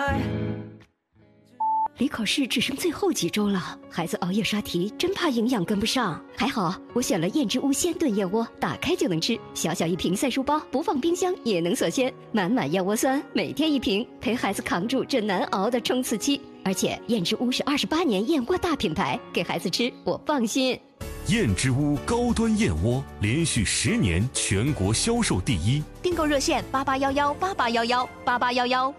离考试只剩最后几周了，孩子熬夜刷题，真怕营养跟不上。还好我选了燕之屋鲜炖燕窝，打开就能吃，小小一瓶3书包，不放冰箱也能锁鲜，满满燕窝酸，每天1瓶，陪孩子扛住这难熬的冲刺期。而且燕之屋是28年燕窝大品牌，给孩子吃我放心。 燕之屋高端燕窝连续10年全国销售第一， 订购热线881188118811。